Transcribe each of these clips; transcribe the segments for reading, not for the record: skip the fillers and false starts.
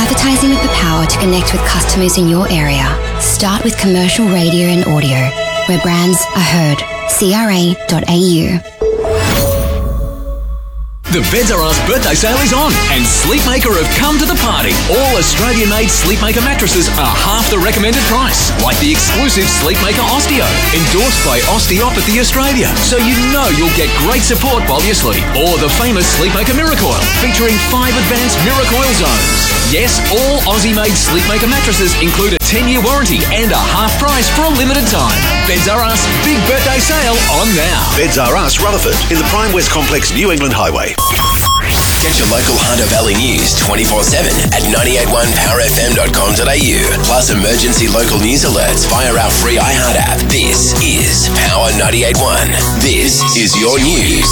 Advertising with the power to connect with customers in your area. Start with commercial radio and audio, where brands are heard. CRA.au. The Beds R Us birthday sale is on and Sleepmaker have come to the party. All Australian-made Sleepmaker mattresses are half the recommended price, like the exclusive Sleepmaker Osteo, endorsed by Osteopathy Australia, so you know you'll get great support while you sleep. Or the famous Sleepmaker Miracoil, featuring 5 advanced Miracoil zones. Yes, all Aussie-made Sleepmaker mattresses include a 10-year warranty and a half price for a limited time. Beds R Us big birthday sale on now. Beds R Us, Rutherford, in the Prime West Complex, New England Highway. Get your local Hunter Valley news 24/7 at 981powerfm.com.au. Plus emergency local news alerts via our free iHeart app. This is Power 98.1. This is your news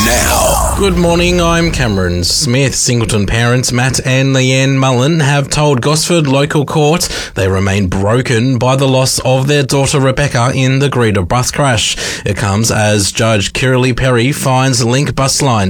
now. Good morning, I'm Cameron Smith. Singleton parents Matt and Leanne Mullen have told Gosford Local Court they remain broken by the loss of their daughter Rebecca in the Greta bus crash. It comes as Judge Kirralie Perry fines Link Bus Line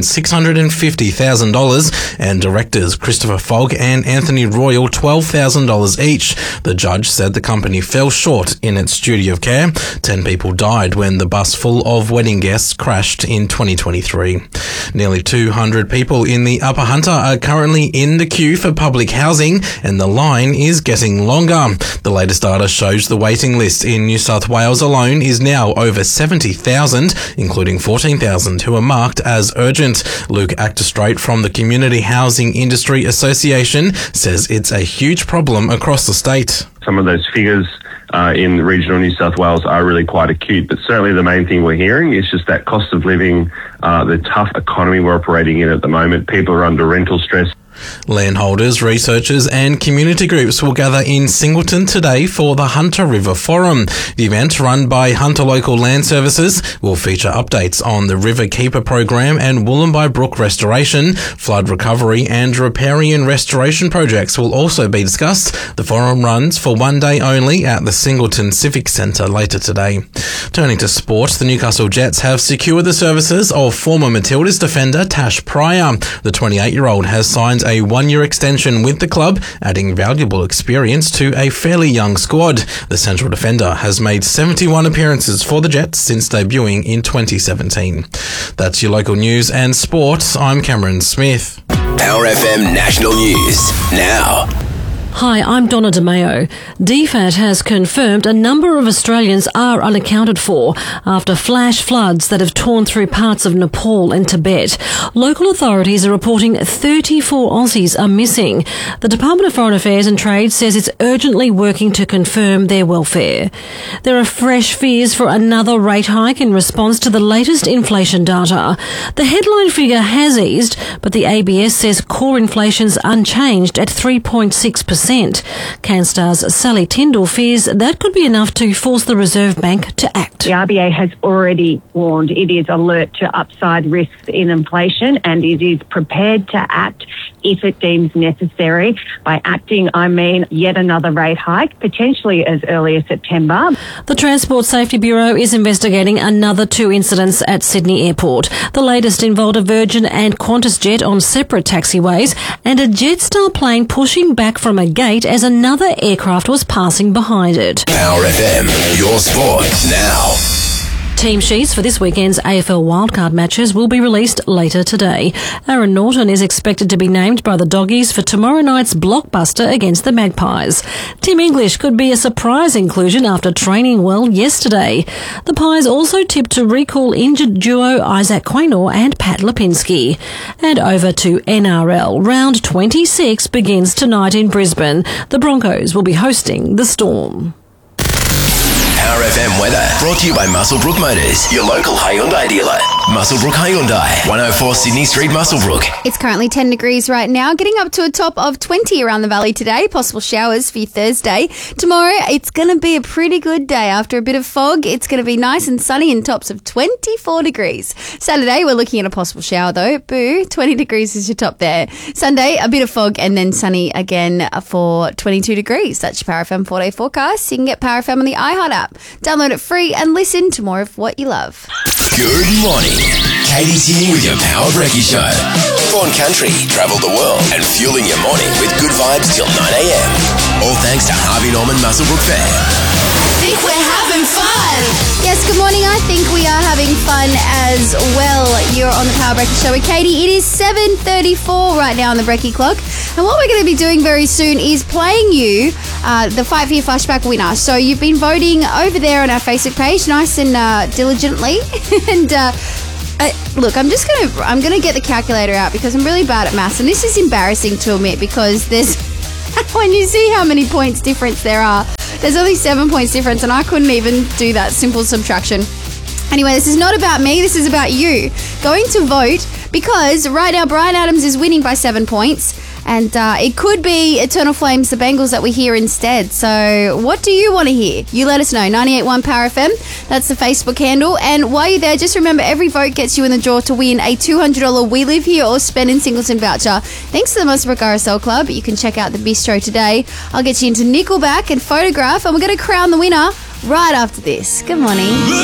$650,000 and directors Christopher Fogg and Anthony Royal $12,000 each. The judge said the company fell short in its duty of care. 10 people died when the bus full of wedding guests crashed in 2023. Nearly 200 people in the Upper Hunter are currently in the queue for public housing, and the line is getting longer. The latest data shows the waiting list in New South Wales alone is now over 70,000, including 14,000 who are marked as urgent. Luke Acterstraight from the Community Housing Industry Association says it's a huge problem across the state. Some of those figures in regional New South Wales are really quite acute, but certainly the main thing we're hearing is just that cost of living, the tough economy we're operating in at the moment. People are under rental stress. Landholders, researchers and community groups will gather in Singleton today for the Hunter River Forum. The event, run by Hunter Local Land Services, will feature updates on the River Keeper program and Wollumbai Brook restoration. Flood recovery and riparian restoration projects will also be discussed. The forum runs for one day only at the Singleton Civic Centre later today. Turning to sport, the Newcastle Jets have secured the services of former Matildas defender Tash Pryor. The 28-year-old has signed a one-year extension with the club, adding valuable experience to a fairly young squad. The central defender has made 71 appearances for the Jets since debuting in 2017. That's your local news and sport. I'm Cameron Smith. Power FM National News now. Hi, I'm Donna DeMeo. DFAT has confirmed a number of Australians are unaccounted for after flash floods that have torn through parts of Nepal and Tibet. Local authorities are reporting 34 Aussies are missing. The Department of Foreign Affairs and Trade says it's urgently working to confirm their welfare. There are fresh fears for another rate hike in response to the latest inflation data. The headline figure has eased, but the ABS says core inflation's unchanged at 3.6%. CanStar's Sally Tyndall fears that could be enough to force the Reserve Bank to act. The RBA has already warned it is alert to upside risks in inflation and it is prepared to act if it deems necessary. By acting, I mean yet another rate hike, potentially as early as September. The Transport Safety Bureau is investigating another 2 incidents at Sydney Airport. The latest involved a Virgin and Qantas jet on separate taxiways and a Jetstar plane pushing back from a gate as another aircraft was passing behind it. Power FM, your sport now. Team sheets for this weekend's AFL wildcard matches will be released later today. Aaron Norton is expected to be named by the Doggies for tomorrow night's blockbuster against the Magpies. Tim English could be a surprise inclusion after training well yesterday. The Pies also tipped to recall injured duo Isaac Quaynor and Pat Lipinski. And over to NRL. Round 26 begins tonight in Brisbane. The Broncos will be hosting the Storm. Power FM weather brought to you by Muswellbrook Motors, your local Hyundai dealer. Muswellbrook Hyundai, 104 Sydney Street, Muswellbrook. It's currently 10 degrees right now, getting up to a top of 20 around the valley today. Possible showers for you Thursday. Tomorrow, it's going to be a pretty good day. After a bit of fog, it's going to be nice and sunny and tops of 24 degrees. Saturday, we're looking at a possible shower though. Boo, 20 degrees is your top there. Sunday, a bit of fog and then sunny again for 22 degrees. That's your Power FM 4-day forecast. You can get Power FM on the iHeart app. Download it free and listen to more of what you love. Good morning. Katie's here with your Power Brekkie Show. Born country, travel the world, and fueling your morning with good vibes till 9 a.m. All thanks to Harvey Norman Musselbrook Fair. I think we're having fun. Yes, good morning. I think we are having fun as well. You're on the Power Brekkie Show with Katie. It is 7:34 right now on the Brekkie clock. And what we're going to be doing very soon is playing you the Fight for Your Flashback winner. So you've been voting over there on our Facebook page, nice and diligently. And look, I'm gonna get the calculator out because I'm really bad at maths, and this is embarrassing to admit because there's when you see how many points difference there are, there's only 7 points difference, and I couldn't even do that simple subtraction. Anyway, this is not about me. This is about you going to vote because right now Brian Adams is winning by 7 points. And it could be Eternal Flames, the Bengals that we hear instead. So what do you want to hear? You let us know. 98.1 Power FM. That's the Facebook handle. And while you're there, just remember every vote gets you in the draw to win a $200 We Live Here or Spend in Singleton voucher. Thanks to the Musselbrook RSL Club. You can check out the bistro today. I'll get you into Nickelback and Photograph. And we're going to crown the winner right after this. Good morning.